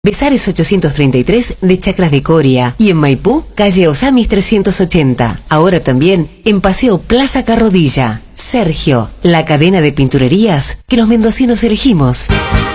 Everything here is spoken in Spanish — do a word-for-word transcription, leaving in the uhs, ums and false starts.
Besares ochocientos treinta y tres de Chacras de Coria y en Maipú, calle Osamis trescientos ochenta. Ahora también en Paseo Plaza Carrodilla. Sergio, la cadena de pinturerías que los mendocinos elegimos.